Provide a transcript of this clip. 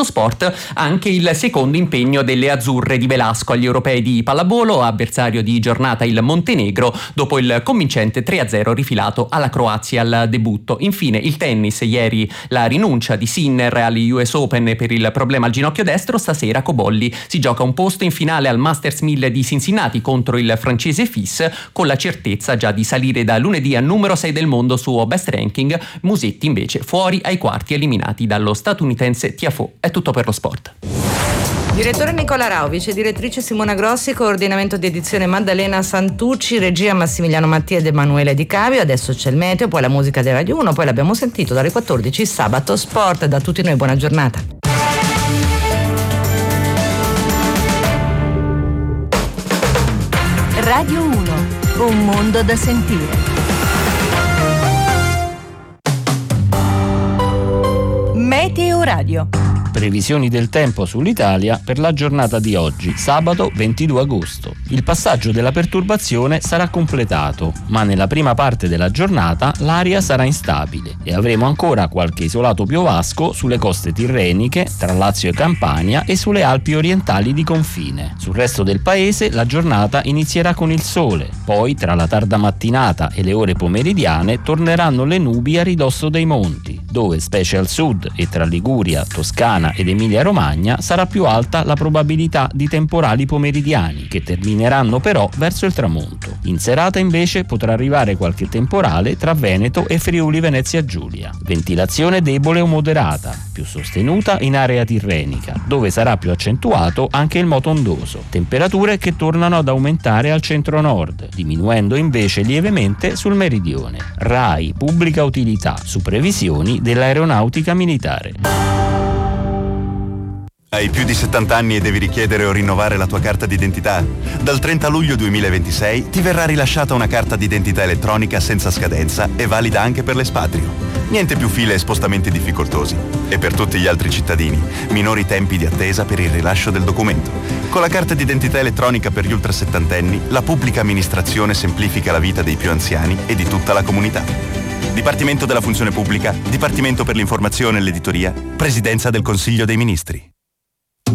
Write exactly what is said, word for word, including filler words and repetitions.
Stato Sport anche il secondo impegno delle azzurre di Velasco agli europei di pallavolo, avversario di giornata il Montenegro dopo il convincente tre a zero rifilato alla Croazia al debutto. Infine il tennis, ieri la rinuncia di Sinner agli U S Open per il problema al ginocchio destro, stasera Cobolli si gioca un posto in finale al Masters mille di Cincinnati contro il francese Fils, con la certezza già di salire da lunedì a numero sei del mondo su Best Ranking. Musetti invece fuori ai quarti, eliminati dallo statunitense Tiafoe. È tutto per lo sport. Direttore Nicola Rao, vice direttrice Simona Grossi, coordinamento di edizione Maddalena Santucci, regia Massimiliano Mattia ed Emanuele Di Cavio. Adesso c'è il meteo, poi la musica di Radio uno, poi l'abbiamo sentito dalle quattordici Sabato Sport. Da tutti noi buona giornata. Radio uno, un mondo da sentire. Meteo Radio. Previsioni del tempo sull'Italia per la giornata di oggi, sabato ventidue agosto. Il passaggio della perturbazione sarà completato, ma nella prima parte della giornata l'aria sarà instabile e avremo ancora qualche isolato piovasco sulle coste tirreniche, tra Lazio e Campania e sulle Alpi orientali di confine. Sul resto del paese la giornata inizierà con il sole, poi tra la tarda mattinata e le ore pomeridiane torneranno le nubi a ridosso dei monti, dove specie al sud e tra Liguria, Toscana ed Emilia-Romagna sarà più alta la probabilità di temporali pomeridiani, che termineranno però verso il tramonto. In serata invece potrà arrivare qualche temporale tra Veneto e Friuli Venezia Giulia. Ventilazione debole o moderata, più sostenuta in area tirrenica, dove sarà più accentuato anche il moto ondoso. Temperature che tornano ad aumentare al centro-nord, diminuendo invece lievemente sul meridione. RAI Pubblica Utilità, su previsioni dell'Aeronautica Militare. Hai più di settanta anni e devi richiedere o rinnovare la tua carta d'identità? Dal trenta luglio duemilaventisei ti verrà rilasciata una carta d'identità elettronica senza scadenza e valida anche per l'espatrio. Niente più file e spostamenti difficoltosi. E per tutti gli altri cittadini, minori tempi di attesa per il rilascio del documento. Con la carta d'identità elettronica per gli ultrasettantenni, la pubblica amministrazione semplifica la vita dei più anziani e di tutta la comunità. Dipartimento della Funzione Pubblica, Dipartimento per l'Informazione e l'Editoria, Presidenza del Consiglio dei Ministri.